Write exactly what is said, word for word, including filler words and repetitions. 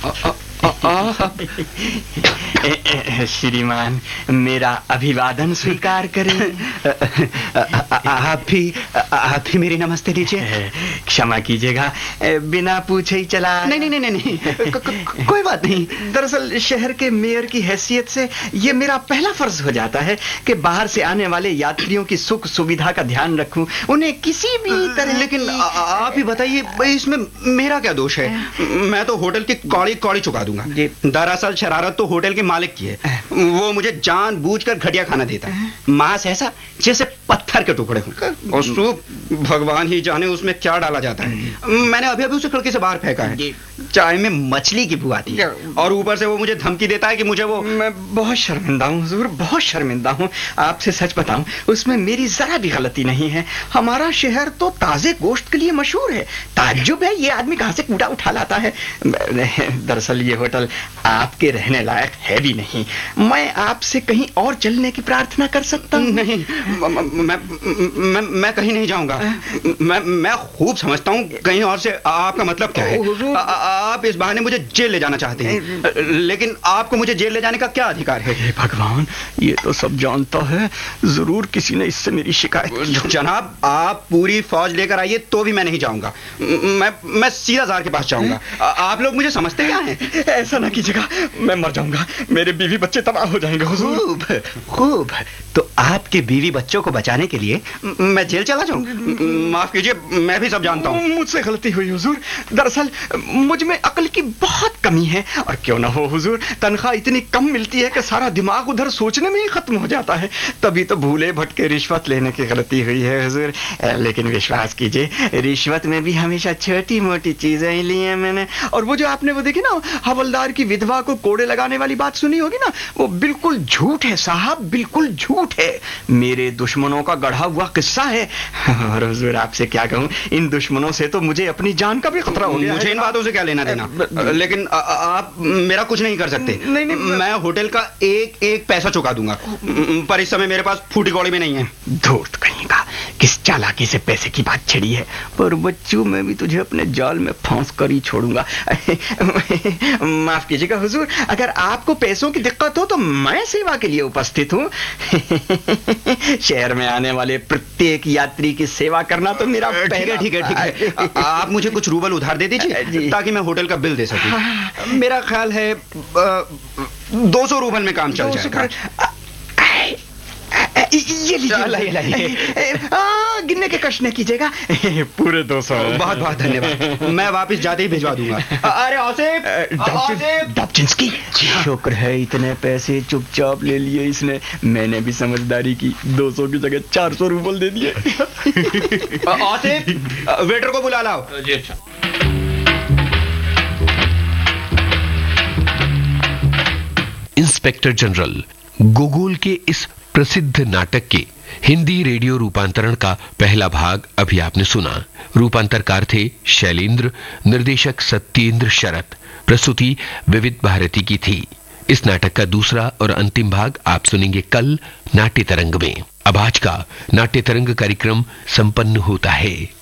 श्रीमान, मेरा अभिवादन स्वीकार करें। आप भी आप भी मेरी नमस्ते दीजिए। क्षमा कीजिएगा, बिना पूछे ही चला। नहीं नहीं नहीं नहीं, को, को, कोई बात नहीं। दरअसल शहर के मेयर की हैसियत से ये मेरा पहला फर्ज हो जाता है कि बाहर से आने वाले यात्रियों की सुख सुविधा का ध्यान रखूं, उन्हें किसी भी तरह। लेकिन आप ही बताइए, इसमें मेरा क्या दोष है? मैं तो होटल की कौड़ी कौड़ी चुका दूंगा। दरअसल शरारत तो होटल के मालिक की है। वो मुझे जानबूझकर घटिया खाना देता है, मांस ऐसा जैसे पत्थर के टुकड़े हों, और सूप भगवान ही जाने उसमें क्या डाला जाता है। मैंने अभी अभी उसे खिड़की से बाहर फेंका है। चाय में मछली की बू आती है, और ऊपर से वो मुझे धमकी देता है कि मुझे वो। मैं बहुत शर्मिंदा हूँ हुजूर, बहुत शर्मिंदा हूँ। आपसे सच बताऊं, उसमें मेरी जरा भी गलती नहीं है। हमारा शहर तो ताजे गोश्त के लिए मशहूर है। ताज्जुब है ये आदमी कहां से कूड़ा उठा लाता है। दरअसल ये होटल आपके रहने लायक है भी नहीं। मैं आपसे कहीं और चलने की प्रार्थना कर सकता हूँ? नहीं, मैं मैं मैं कहीं नहीं जाऊंगा। मैं मैं खूब समझता हूँ कहीं और से आपका मतलब क्या है। आ, आप इस बहाने मुझे जेल ले जाना चाहते हैं, लेकिन आपको मुझे जेल ले जाने का क्या अधिकार है? हे भगवान, ये तो सब जानता है। जरूर किसी ने इससे मेरी शिकायत की। जनाब, आप पूरी फौज लेकर आइए तो भी मैं नहीं जाऊंगा। मैं मैं सीधा जार के पास जाऊंगा। आप लोग मुझे समझते क्या हैं? ऐसा ना कीजिएगा, मैं मर जाऊंगा, मेरे बीवी बच्चे तबाह हो जाएंगे। खूब खूब, तो आपके बीवी बच्चों को बचाने के लिए मैं जेल चला जाऊं? माफ कीजिए, मैं भी सब जानता हूं। मुझसे गलती हुई हुजूर। दरअसल मुझ में अक्ल की बहुत कमी है। और क्यों ना हो हुजूर, तनख्वाह इतनी कम मिलती है कि सारा दिमाग उधर सोचने में ही खत्म हो जाता है। तभी तो भूले भटके रिश्वत लेने की गलती हुई है हुजूर। लेकिन विश्वास कीजिए, रिश्वत में भी हमेशा छोटी मोटी चीजें ही ली हैं मैंने। और वो जो आपने वो देखी ना, हवलदार की विधवा को कोड़े लगाने वाली बात सुनी होगी ना, वो बिल्कुल झूठ है साहब, बिल्कुल झूठ है। मेरे दुश्मनों का गढ़ा हुआ किस्सा है। और हुजूर आपसे क्या कहूं, इन दुश्मनों से तो मुझे अपनी जान का भी खतरा हो गया। मुझे इन बातों से क्या लेना देना, लेकिन आ, आप मेरा कुछ नहीं कर सकते। नहीं नहीं, मैं होटल का एक एक पैसा चुका दूंगा, पर इस समय मेरे पास फूटी कौड़ी में नहीं है। धूर्त कहीं का, किस चालाकी से पैसे की बात छिड़ी है। पर बच्चों, मैं भी तुझे अपने जाल में फांस कर ही छोड़ूंगा। माफ कीजिएगा हुजूर, अगर आपको पैसों की दिक्कत हो तो मैं सेवा के लिए उपस्थित हूँ। शहर में आने वाले प्रत्येक यात्री की सेवा करना तो मेरा ठीक है ठीक है ठीक है। आप मुझे कुछ रूबल उधार दे दीजिए ताकि मैं होटल का बिल दे सकूं। मेरा ख्याल है दो सौ रूबल में काम चल जाएगा। ये लीजिए, गिनने के कष्ट न कीजिएगा, पूरे दो सौ। बहुत बहुत धन्यवाद, मैं वापस जाते ही भिजवा दूंगा। अरे आसिफ, डॉक्चिंस्की, शुक्र है इतने पैसे चुपचाप ले लिए इसने। मैंने भी समझदारी की, दो सौ की जगह चार सौ रूबल दे दिए। आसिफ, वेटर को बुला लाओ। जी अच्छा। इंस्पेक्टर जनरल गोगोल के इस प्रसिद्ध नाटक के हिंदी रेडियो रूपांतरण का पहला भाग अभी आपने सुना। रूपांतरकार थे शैलेंद्र, निर्देशक सत्येंद्र शरत, प्रस्तुति विविध भारती की थी। इस नाटक का दूसरा और अंतिम भाग आप सुनेंगे कल नाट्य तरंग में। अब आज का नाट्य तरंग कार्यक्रम संपन्न होता है।